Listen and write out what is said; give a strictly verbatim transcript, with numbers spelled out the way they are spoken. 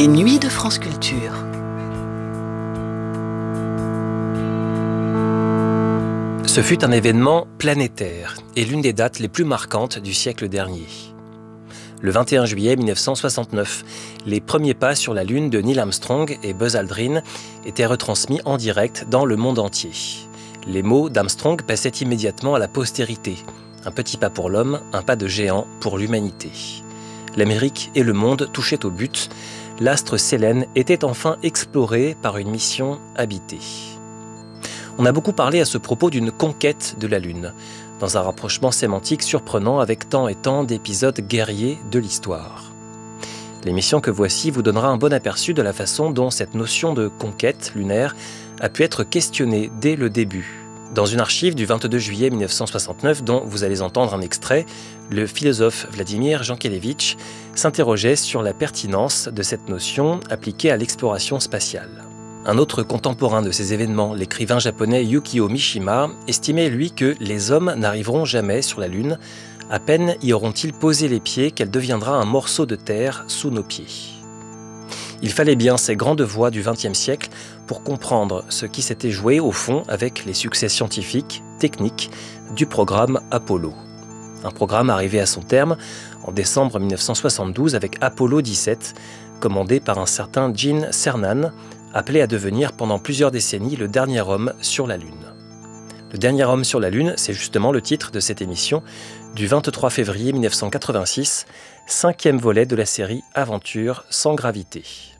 Les nuits de France Culture. Ce fut un événement planétaire et l'une des dates les plus marquantes du siècle dernier. Le vingt et un juillet mille neuf cent soixante-neuf, les premiers pas sur la Lune de Neil Armstrong et Buzz Aldrin étaient retransmis en direct dans le monde entier. Les mots d'Armstrong passaient immédiatement à la postérité. Un petit pas pour l'homme, un pas de géant pour l'humanité. L'Amérique et le monde touchaient au but. L'astre Sélène était enfin exploré par une mission habitée. On a beaucoup parlé à ce propos d'une conquête de la Lune, dans un rapprochement sémantique surprenant avec tant et tant d'épisodes guerriers de l'histoire. L'émission que voici vous donnera un bon aperçu de la façon dont cette notion de conquête lunaire a pu être questionnée dès le début. Dans une archive du vingt-deux juillet mille neuf cent soixante-neuf, dont vous allez entendre un extrait, le philosophe Vladimir Jankélévitch s'interrogeait sur la pertinence de cette notion appliquée à l'exploration spatiale. Un autre contemporain de ces événements, l'écrivain japonais Yukio Mishima, estimait lui que les hommes n'arriveront jamais sur la Lune. À peine y auront-ils posé les pieds qu'elle deviendra un morceau de terre sous nos pieds. Il fallait bien ces grandes voix du vingtième siècle pour comprendre ce qui s'était joué au fond avec les succès scientifiques, techniques du programme Apollo. Un programme arrivé à son terme en décembre mille neuf cent soixante-douze avec Apollo dix-sept, commandé par un certain Gene Cernan, appelé à devenir pendant plusieurs décennies le dernier homme sur la Lune. Le dernier homme sur la Lune, c'est justement le titre de cette émission du vingt-trois février mille neuf cent quatre-vingt-six, cinquième volet de la série Aventure sans gravité.